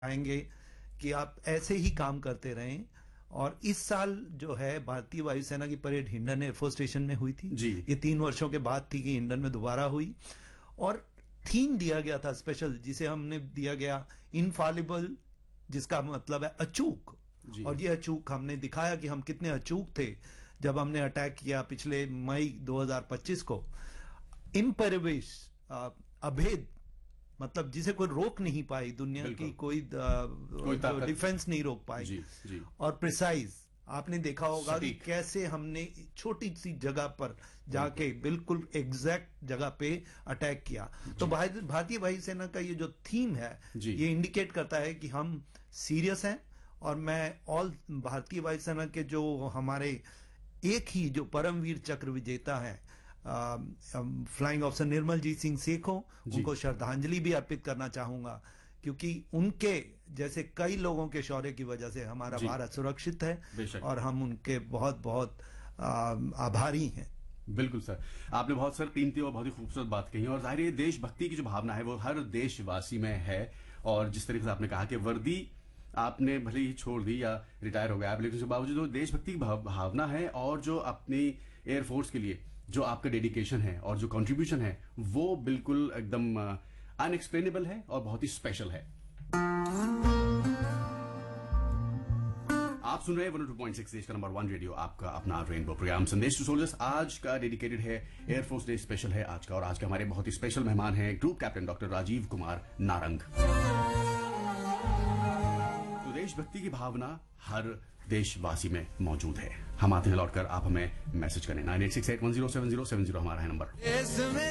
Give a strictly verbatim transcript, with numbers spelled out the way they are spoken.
आएंगे कि आप ऐसे ही काम करते रहें। और इस साल जो है भारतीय वायुसेना की परेड हिंडन एयरफोर्स स्टेशन में हुई थी जी। ये तीन वर्षों के बाद थी कि हिंडन में दोबारा हुई, और थीम दिया गया था स्पेशल, जिसे हमने दिया गया इनफॉलिबल, जिसका मतलब है अचूक। और ये अचूक हमने दिखाया कि हम कितने अचूक थे जब हमने अटैक किया पिछले मई दो हज़ार पच्चीस को। इम्परिविश, अभेद, मतलब जिसे कोई रोक नहीं पाई, दुनिया की कोई, कोई जो डिफेंस नहीं रोक पाई। जी, जी। और प्रिसाइज, आपने देखा होगा कि कैसे हमने छोटी सी जगह पर जाके बिल्कुल एग्जैक्ट जगह पे अटैक किया। तो भारतीय वायुसेना का ये जो थीम है ये इंडिकेट करता है कि हम सीरियस हैं। और मैं ऑल भारतीय वायुसेना के जो हमारे एक ही जो परमवीर चक्र विजेता है फ्लाइंग ऑफिसर निर्मल जीत सिंह सेखों, उनको श्रद्धांजलि भी अर्पित करना चाहूंगा, क्योंकि उनके जैसे कई लोगों के शौर्य की वजह से हमारा भारत सुरक्षित है और हम उनके बहुत बहुत आभारी हैं। बिल्कुल सर, आपने बहुत सर कीमती और बहुत ही खूबसूरत बात कही, और जाहिर है देशभक्ति की जो भावना है वो हर देशवासी में है। और जिस तरीके से आपने कहा कि वर्दी आपने भले ही छोड़ दी या रिटायर हो गया आप, लेकिन उसके बावजूद जो देशभक्ति की भावना है और जो अपनी एयरफोर्स के लिए जो आपका डेडिकेशन है और जो कंट्रीब्यूशन है वो बिल्कुल एकदम अनएक्सप्लेनेबल है और बहुत ही स्पेशल है। आप सुन रहे हैं one O two point six देश का नंबर वन रेडियो, आपका अपना रेनबो प्रोग्राम संदेश टू सोल्जर्स। आज का डेडिकेटेड है एयरफोर्स डे स्पेशल है आज का, और आज के हमारे बहुत ही स्पेशल मेहमान हैं group captain doctor Rajiv Kumar Narang. तो देशभक्ति की भावना हर देशवासी में मौजूद है। हम आते हैं लौटकर, आप हमें मैसेज करें nine eight six eight one zero seven zero seven zero हमारा है नंबर।